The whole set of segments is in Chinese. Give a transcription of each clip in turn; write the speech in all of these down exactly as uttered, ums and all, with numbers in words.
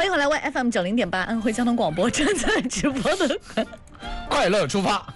迎回来 Y F M 九零点八安徽交通广播正在直播的快乐出发。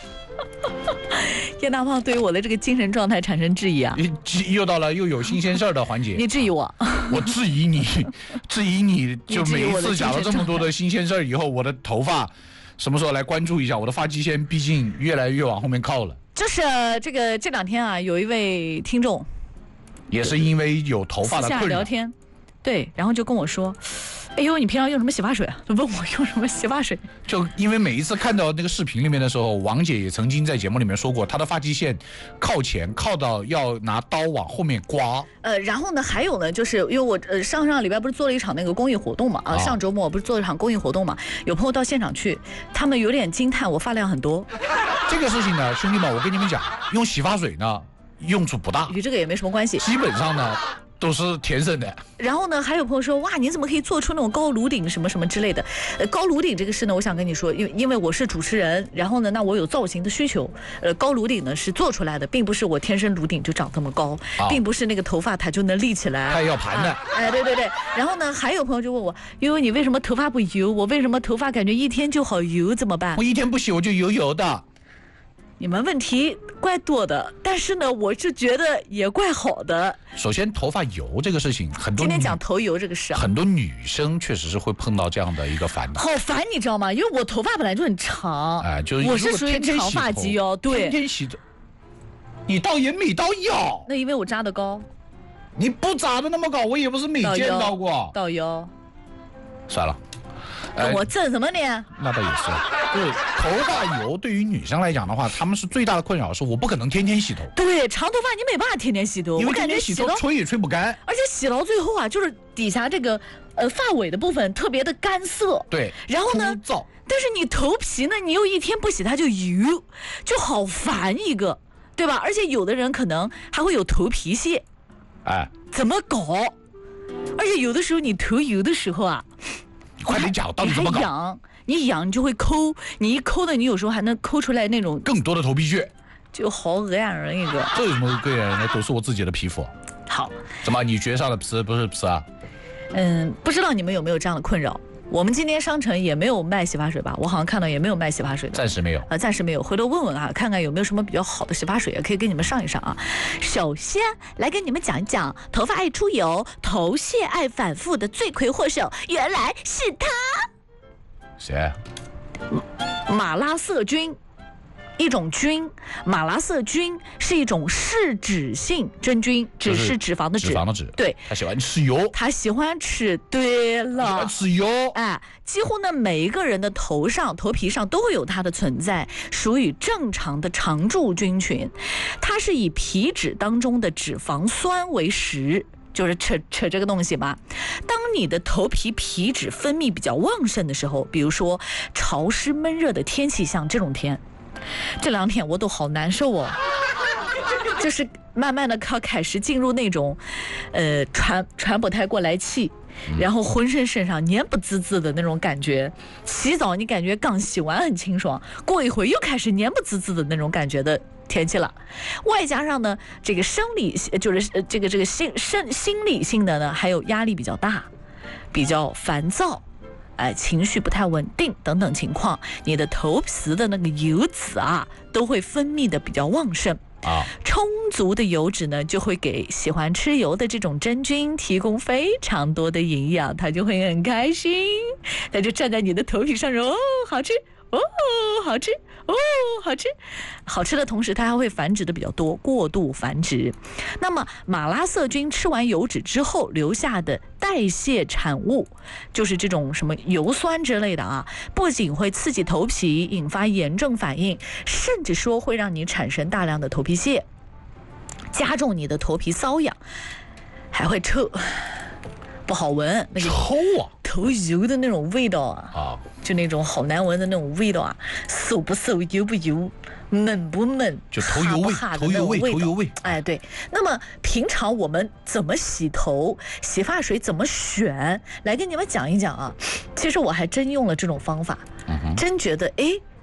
叶大胖对于我的这个精神状态产生质疑啊！ 又到了又有新鲜事儿的环节。 你质疑我？ 我质疑你，质疑你就每一次讲了这么多的新鲜事儿以后，我的头发什么时候来关注一下？我的发际线毕竟越来越往后面靠了。 就是这个这两天啊，有一位听众也是因为有头发的困扰， 私下聊天，对，然后就跟我说。哎呦，你平常用什么洗发水啊？就问我用什么洗发水。 就因为每一次看到那个视频里面的时候，王姐也曾经在节目里面说过，她的发际线靠前，靠到要拿刀往后面刮。 呃，然后呢，还有呢，就是因为我呃上上礼拜不是做了一场那个公益活动嘛，啊，上周末不是做了一场公益活动嘛，有朋友到现场去，他们有点惊叹我发量很多。 这个事情呢，兄弟们，我跟你们讲，用洗发水呢用处不大， 与这个也没什么关系， 基本上呢。都是天生的。 然后呢，还有朋友说，哇，你怎么可以做出那种高颅顶什么什么之类的？呃，高颅顶这个事呢，我想跟你说，因为因为我是主持人，然后呢，那我有造型的需求。呃，高颅顶呢是做出来的，并不是我天生颅顶就长这么高，哦、并不是那个头发它就能立起来， 它也要盘的。 啊、哎，对对对。然后呢，还有朋友就问我，因为你为什么头发不油？我为什么头发感觉一天就好油？怎么办？ 我一天不洗我就油油的。 你们问题怪多的，但是呢，我是觉得也怪好的。 首先，头发油这个事情，很多今天讲头油这个事啊， 很多女生确实是会碰到这样的一个烦恼。 好烦，你知道吗？因为我头发本来就很长， 哎，就是我是属于长发及腰，对， 天天洗头，你倒也没到腰。 那因为我扎的高， 你不扎的那么高，我也不是没见到过。 到腰， 算了。 跟我争什么呢？ 那倒也是，对，头发油对于女生来讲的话，她们是最大的困扰，是我不可能天天洗头。 对，长头发你没办法天天洗头， 因为天天洗头吹也吹不干， 而且洗到最后啊，就是底下这个呃发尾的部分特别的干涩。 对， 然后呢，但是你头皮呢，你又一天不洗它就油，就好烦一个，对吧？而且有的人可能还会有头皮屑， 哎， 怎么搞？而且有的时候你头油的时候啊。 快点讲，到底怎么搞？ 你痒，你痒你就会抠，你一抠的，你有时候还能抠出来那种更多的头皮屑， 就好恶心人一个。 这有什么膈应人的？都是我自己的皮肤。 好， 怎么你觉上的皮不是皮啊？ 嗯，不知道你们有没有这样的困扰？我们今天商城也没有卖洗发水吧？我好像看到也没有卖洗发水的， 暂时没有。 呃，暂时没有，回头问问啊，看看有没有什么比较好的洗发水，也可以给你们上一上啊。首先来跟你们讲一讲，头发爱出油、头屑爱反复的罪魁祸首，原来是他。 谁？ 马拉色菌。一种菌，马拉色菌是一种嗜脂性真菌，脂是脂肪的脂， 脂肪的脂。 对， 他喜欢吃油， 他喜欢吃，对了， 喜欢吃油。 哎，几乎呢每一个人的头上、头皮上都会有它的存在，属于正常的常驻菌群。它是以皮脂当中的脂肪酸为食。就是扯扯这个东西吧。当你的头皮皮脂分泌比较旺盛的时候，比如说潮湿闷热的天气，像这种天。这两天我都好难受哦，就是慢慢的靠开始进入那种，呃，喘喘不太过来气，然后浑身身上黏不滋滋的那种感觉。洗澡你感觉刚洗完很清爽，过一会儿又开始黏不滋滋的那种感觉的天气了。外加上呢，这个生理就是这个这个心生心理性的呢，还有压力比较大，比较烦躁。哎，情绪不太稳定等等情况，你的头皮的那个油脂啊，都会分泌的比较旺盛啊。 充足的油脂呢，就会给喜欢吃油的这种真菌提供非常多的营养，它就会很开心，它就站在你的头皮上说：“哦，好吃。”哦，好吃哦，好吃，好吃的同时，它还会繁殖的比较多，过度繁殖。那么马拉色菌吃完油脂之后留下的代谢产物，就是这种什么油酸之类的啊，不仅会刺激头皮，引发炎症反应，甚至说会让你产生大量的头皮屑，加重你的头皮瘙痒，还会臭。不好闻，那个臭啊， 头油的那种味道啊， 啊， 就那种好难闻的那种味道啊，馊不馊，油不油，闷不闷， 就头油味， 哈哈头油味，头油味。 哎，对。那么平常我们怎么洗头，洗发水怎么选，来跟你们讲一讲啊。其实我还真用了这种方法， 嗯、 真觉得哎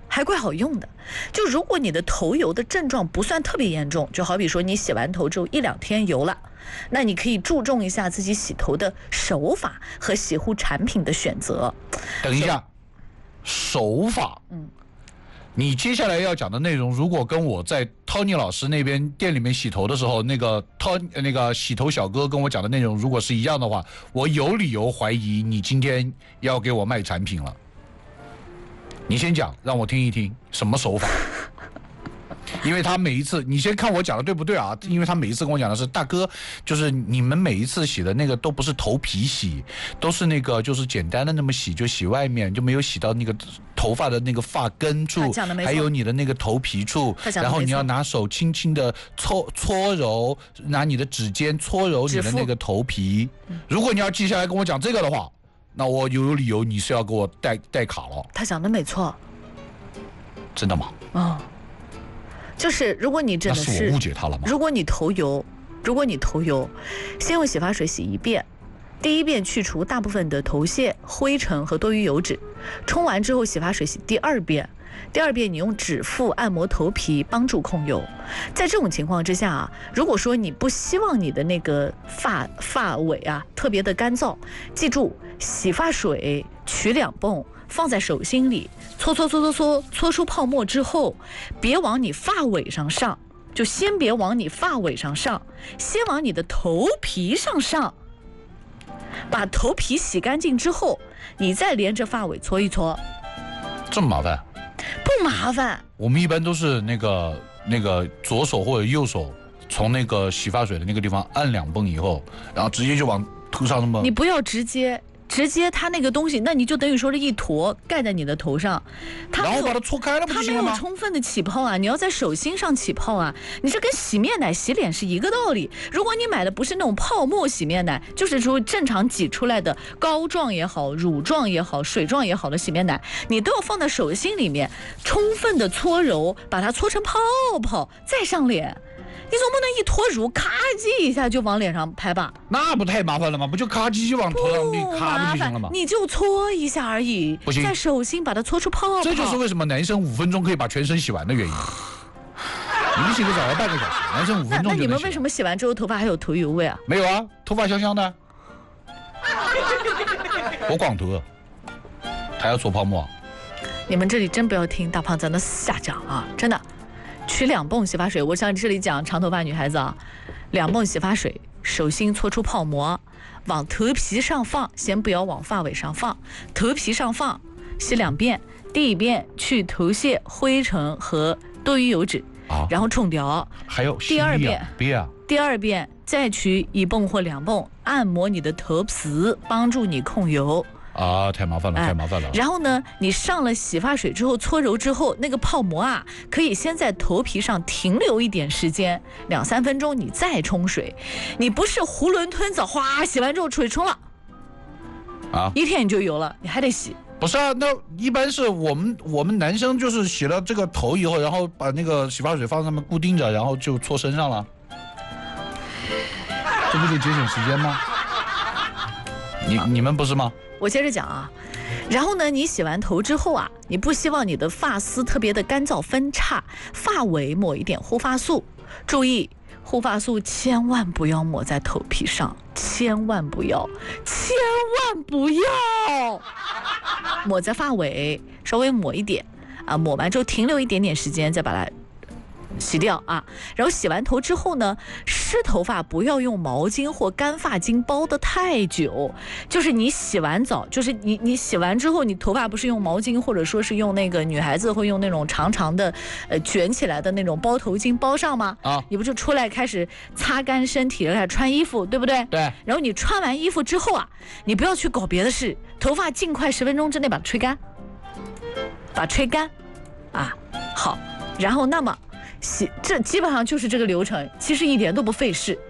还怪好用的。就如果你的头油的症状不算特别严重，就好比说你洗完头之后一两天油了，那你可以注重一下自己洗头的手法和洗护产品的选择。 等一下，手法，嗯。你接下来要讲的内容，如果跟我在 Tony 老师那边店里面洗头的时候，那个 Tony 那个洗头小哥跟我讲的内容如果是一样的话，我有理由怀疑你今天要给我卖产品了。你先讲，让我听一听什么手法。因为他每一次，你先看我讲的对不对啊？因为他每一次跟我讲的是，大哥，就是你们每一次洗的那个都不是头皮洗，都是那个就是简单的那么洗，就洗外面，就没有洗到那个头发的那个发根处，还有你的那个头皮处，然后你要拿手轻轻的搓搓揉，拿你的指尖搓揉你的那个头皮。如果你要记下来跟我讲这个的话，那我有理由你是要给我带带卡了。 他讲的没错。 真的吗？ 哦。就是如果你真的是， 那是我误解他了吗？ 如果你头油，如果你头油，先用洗发水洗一遍，第一遍去除大部分的头屑、灰尘和多余油脂，冲完之后洗发水洗第二遍，第二遍你用指腹按摩头皮，帮助控油。在这种情况之下啊，如果说你不希望你的那个发发尾啊特别的干燥，记住洗发水取两泵。放在手心里搓搓搓搓搓搓出泡沫之后，别往你发尾上上，就先别往你发尾上上，先往你的头皮上上。把头皮洗干净之后，你再连着发尾搓一搓。 这么麻烦？ 不麻烦。 我们一般都是那个那个左手或者右手从那个洗发水的那个地方按两泵以后，然后直接就往头上那么。 你不要直接。直接它那个东西，那你就等于说是一坨盖在你的头上，它然后把它搓开了不就行了吗？ 它没有充分的起泡啊，你要在手心上起泡啊，你这跟洗面奶洗脸是一个道理。如果你买的不是那种泡沫洗面奶，就是说正常挤出来的膏状也好、乳状也好、水状也好的洗面奶，你都要放在手心里面，充分的搓揉，把它搓成泡泡，再上脸。你总不能一坨乳咔叽一下就往脸上拍吧？ 那不太麻烦了吗？不就咔叽就往头上一咔不就行了吗？ 你就搓一下而已， 不行， 在手心把它搓出泡泡。 这就是为什么男生五分钟可以把全身洗完的原因。你们洗个澡要半个小时，男生五分钟就能洗。 那你们为什么洗完之后头发还有头油味啊？ 没有啊，头发香香的。我光头，还要搓泡沫。 你们这里真不要听大胖在那瞎讲啊，真的。取两泵洗发水，我像这里讲长头发女孩子啊，两泵洗发水，手心搓出泡沫，往头皮上放，先不要往发尾上放，头皮上放，洗两遍，第一遍去头屑、灰尘和多余油脂，啊、然后冲掉， 还有第二遍， 啊、 第二遍再取一泵或两泵，按摩你的头皮，帮助你控油。 啊，太麻烦了，太麻烦了。 然后呢，你上了洗发水之后搓揉之后，那个泡沫啊，可以先在头皮上停留一点时间，两三分钟，你再冲水。你不是囫囵吞枣，哗，洗完之后水冲了，啊，一天你就油了，你还得洗。 不是啊，那一般是我们我们男生就是洗了这个头以后，然后把那个洗发水放上面固定着，然后就搓身上了，这不就节省时间吗？你你们不是吗？ 我接着讲啊，然后呢，你洗完头之后啊，你不希望你的发丝特别的干燥分叉，发尾抹一点护发素，注意护发素千万不要抹在头皮上，千万不要，千万不要抹在发尾，稍微抹一点啊，抹完之后停留一点点时间，再把它洗掉啊。然后洗完头之后呢，湿头发不要用毛巾或干发巾包得太久，就是你洗完澡，就是你你洗完之后，你头发不是用毛巾或者说是用那个女孩子会用那种长长的呃卷起来的那种包头巾包上吗？啊，你不是出来开始擦干身体，开始穿衣服，对不对？ 对。 然后你穿完衣服之后啊，你不要去搞别的事，头发尽快十分钟之内把它吹干，把它吹干啊。好，然后那么洗，这基本上就是这个流程，其实一点都不费事。